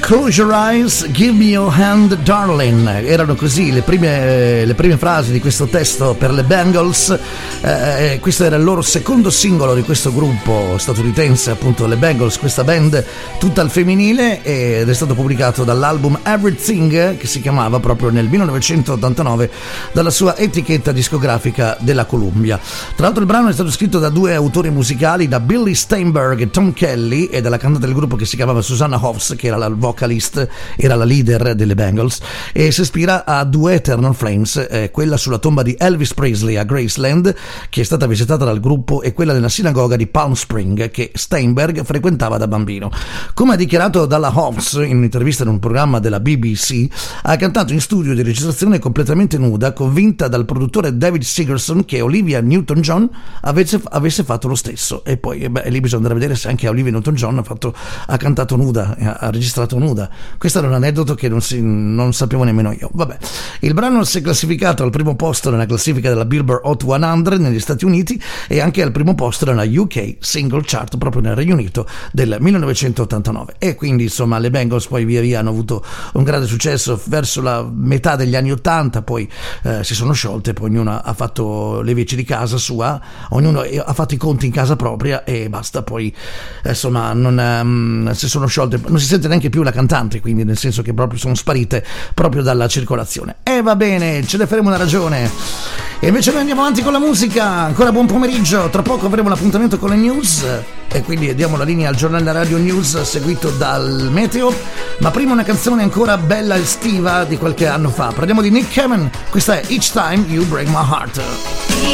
Close Your Eyes, Give Me Your Hand Darling, erano così le prime frasi di questo testo per le Bangles. Questo era il loro secondo singolo di questo gruppo statunitense, appunto le Bangles, questa band tutta al femminile, ed è stato pubblicato dall'album Everything, che si chiamava proprio nel 1989 dalla sua etichetta discografica della Columbia. Tra l'altro il brano è stato scritto da due autori musicali, da Billy Steinberg e Tom Kelly, e dalla cantante del gruppo che si chiamava Susanna Hoffs, che era la vocalist, era la leader delle Bangles, e si ispira a due Eternal Flames, quella sulla tomba di Elvis Presley a Graceland, che è stata visitata dal gruppo, e quella nella sinagoga di Palm Spring, che Steinberg frequentava da bambino. Come ha dichiarato Dalla Hoffs in un'intervista in un programma della BBC, ha cantato in studio di registrazione completamente nuda, convinta dal produttore David Sigerson che Olivia Newton-John avesse fatto lo stesso. E poi lì bisogna andare a vedere se anche Olivia Newton-John ha cantato nuda, ha registrato nuda. Questo era un aneddoto che non sapevo nemmeno io. Vabbè, il brano si è classificato al primo posto nella classifica della Billboard Hot 100 negli Stati Uniti, e anche al primo posto nella UK Single Chart proprio nel Regno Unito del 1989. E quindi insomma le Bangles poi via via hanno avuto un grande successo verso la metà degli anni 80, poi si sono sciolte, poi ognuno ha fatto le veci di casa sua, ognuno ha fatto i conti in casa propria e basta. Poi insomma non si sono sciolte, non si sente neanche più la cantante, quindi nel senso che proprio sono sparite proprio dalla circolazione. E va bene, ce ne faremo una ragione. E invece noi andiamo avanti con la musica. Ancora buon pomeriggio, tra poco avremo l'appuntamento con le news, e quindi diamo la linea al giornale Radio News seguito dal meteo. Ma prima una canzone ancora bella estiva di qualche anno fa. Parliamo di Nick Cannon, questa è Each Time You Break My Heart.